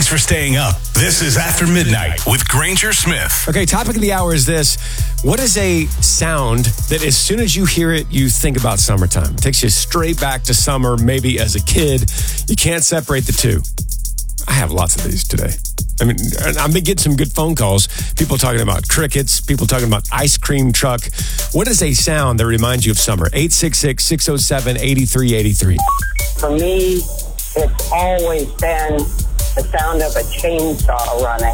for staying up. This is After Midnight with Granger Smith. Okay, topic of the hour is this. What is a sound that as soon as you hear it, you think about summertime? It takes you straight back to summer, maybe as a kid. You can't separate the two. I have lots of these today. I mean, I've been getting some good phone calls. People talking about crickets, people talking about ice cream truck. What is a sound that reminds you of summer? 866-607-8383. For me, it's always been the sound of a chainsaw running.